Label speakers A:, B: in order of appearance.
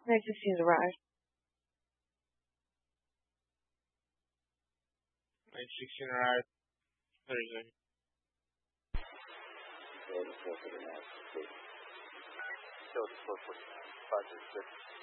A: Nice to see you arrived.
B: 916 arrived. Thursday.
C: Still the 449. Budget 6.